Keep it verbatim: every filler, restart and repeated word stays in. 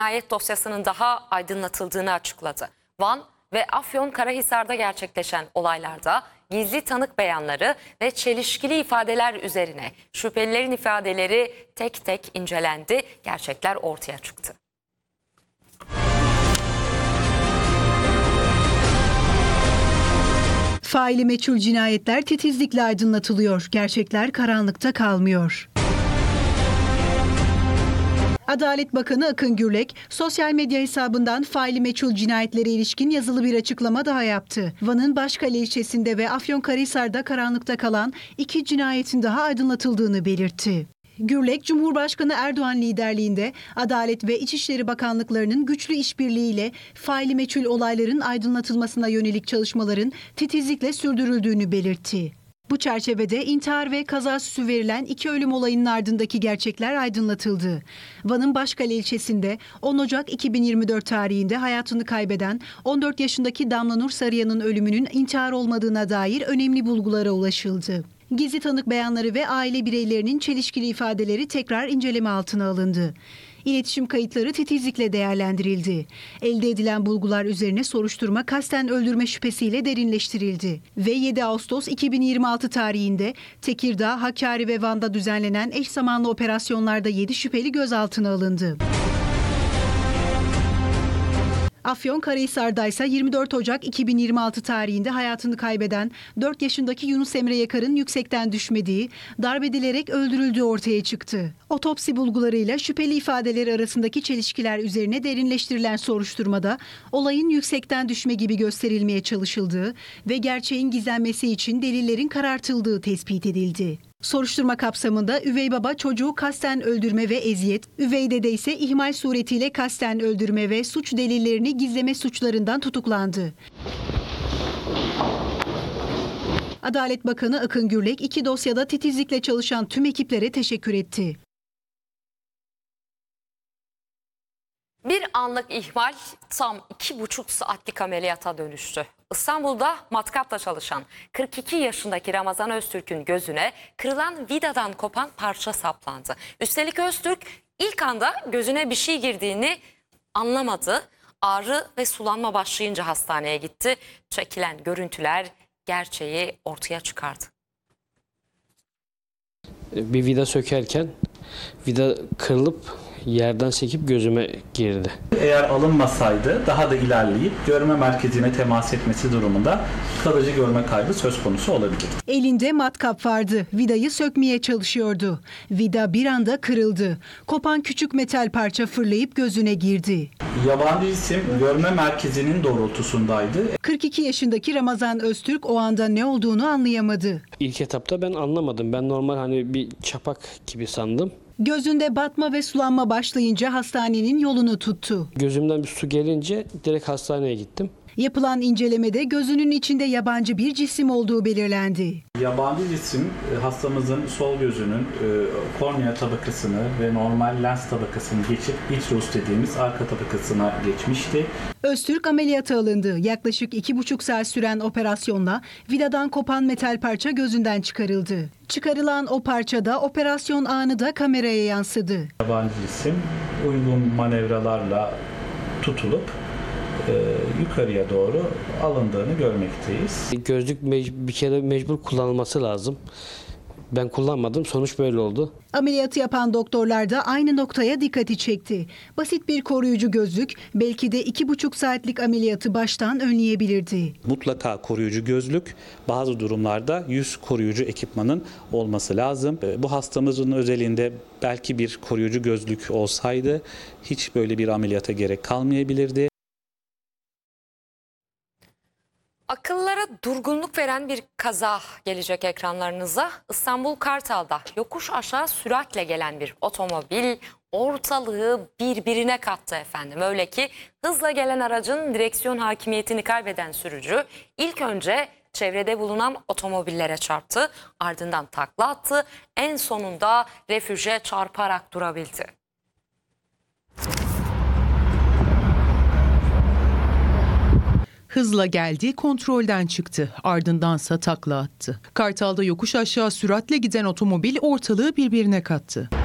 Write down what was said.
Cinayet dosyasının daha aydınlatıldığını açıkladı. Van ve Afyonkarahisar'da gerçekleşen olaylarda gizli tanık beyanları ve çelişkili ifadeler üzerine şüphelilerin ifadeleri tek tek incelendi, gerçekler ortaya çıktı. Faili meçhul cinayetler titizlikle aydınlatılıyor, gerçekler karanlıkta kalmıyor. Adalet Bakanı Akın Gürlek, sosyal medya hesabından faili meçhul cinayetlere ilişkin yazılı bir açıklama daha yaptı. Van'ın Başkale ilçesinde ve Afyonkarahisar'da karanlıkta kalan iki cinayetin daha aydınlatıldığını belirtti. Gürlek, Cumhurbaşkanı Erdoğan liderliğinde Adalet ve İçişleri Bakanlıklarının güçlü işbirliğiyle faili meçhul olayların aydınlatılmasına yönelik çalışmaların titizlikle sürdürüldüğünü belirtti. Bu çerçevede intihar ve kaza süsü verilen iki ölüm olayının ardındaki gerçekler aydınlatıldı. Van'ın Başkale ilçesinde on Ocak iki bin yirmi dört tarihinde hayatını kaybeden on dört yaşındaki Damla Nur Sarıyan'ın ölümünün intihar olmadığına dair önemli bulgulara ulaşıldı. Gizli tanık beyanları ve aile bireylerinin çelişkili ifadeleri tekrar inceleme altına alındı. İletişim kayıtları titizlikle değerlendirildi. Elde edilen bulgular üzerine soruşturma kasten öldürme şüphesiyle derinleştirildi. Ve yedi Ağustos iki bin yirmi altı tarihinde Tekirdağ, Hakkari ve Van'da düzenlenen eş zamanlı operasyonlarda yedi şüpheli gözaltına alındı. Afyonkarahisar'da ise yirmi dört Ocak iki bin yirmi altı tarihinde hayatını kaybeden dört yaşındaki Yunus Emre Yakar'ın yüksekten düşmediği, darp edilerek öldürüldüğü ortaya çıktı. Otopsi bulgularıyla şüpheli ifadeleri arasındaki çelişkiler üzerine derinleştirilen soruşturmada olayın yüksekten düşme gibi gösterilmeye çalışıldığı ve gerçeğin gizlenmesi için delillerin karartıldığı tespit edildi. Soruşturma kapsamında üvey baba çocuğu kasten öldürme ve eziyet, üvey dede ise ihmal suretiyle kasten öldürme ve suç delillerini gizleme suçlarından tutuklandı. Adalet Bakanı Akın Gürlek iki dosyada titizlikle çalışan tüm ekiplere teşekkür etti. Bir anlık ihmal tam iki buçuk saatlik ameliyata dönüştü. İstanbul'da matkapla çalışan kırk iki yaşındaki Ramazan Öztürk'ün gözüne kırılan vidadan kopan parça saplandı. Üstelik Öztürk ilk anda gözüne bir şey girdiğini anlamadı. Ağrı ve sulanma başlayınca hastaneye gitti. Çekilen görüntüler gerçeği ortaya çıkardı. Bir vida sökerken vida kırılıp yerden sekip gözüme girdi. Eğer alınmasaydı daha da ilerleyip görme merkezine temas etmesi durumunda kalıcı görme kaybı söz konusu olabilir. Elinde matkap vardı. Vidayı sökmeye çalışıyordu. Vida bir anda kırıldı. Kopan küçük metal parça fırlayıp gözüne girdi. Yabancı cisim görme merkezinin doğrultusundaydı. kırk iki yaşındaki Ramazan Öztürk o anda ne olduğunu anlayamadı. İlk etapta ben anlamadım. Ben normal hani bir çapak gibi sandım. Gözünde batma ve sulanma başlayınca hastanenin yolunu tuttu. Gözümden bir su gelince direkt hastaneye gittim. Yapılan incelemede gözünün içinde yabancı bir cisim olduğu belirlendi. Yabancı cisim hastamızın sol gözünün kornea tabakasını ve normal lens tabakasını geçip vitreus dediğimiz arka tabakasına geçmişti. Öztürk ameliyata alındı. Yaklaşık iki buçuk saat süren operasyonla vidadan kopan metal parça gözünden çıkarıldı. Çıkarılan o parçada operasyon anı da kameraya yansıdı. Yabancı cisim uygun manevralarla tutulup e, yukarıya doğru alındığını görmekteyiz. Gözlük mec- bir kere mecbur kullanılması lazım. Ben kullanmadım. Sonuç böyle oldu. Ameliyatı yapan doktorlar da aynı noktaya dikkati çekti. Basit bir koruyucu gözlük belki de iki buçuk saatlik ameliyatı baştan önleyebilirdi. Mutlaka koruyucu gözlük, bazı durumlarda yüz koruyucu ekipmanın olması lazım. Bu hastamızın özelinde belki bir koruyucu gözlük olsaydı hiç böyle bir ameliyata gerek kalmayabilirdi. Akıllara durgunluk veren bir kaza gelecek ekranlarınıza. İstanbul Kartal'da yokuş aşağı süratle gelen bir otomobil ortalığı birbirine kattı efendim. Öyle ki hızla gelen aracın direksiyon hakimiyetini kaybeden sürücü ilk önce çevrede bulunan otomobillere çarptı. Ardından takla attı. En sonunda refüje çarparak durabildi. Hızla geldi, kontrolden çıktı. Ardındansa takla attı. Kartal'da yokuş aşağı süratle giden otomobil ortalığı birbirine kattı.